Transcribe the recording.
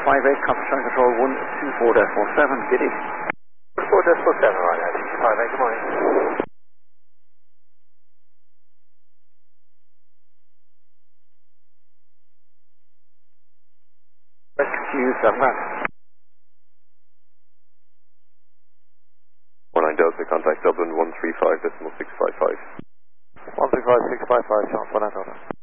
Train Control 124.7, Giddy. 4.7, right, 58, good morning. Q7 grand. 19 Delta, contact Dublin 135.655. 135.655, chance 1 Delta.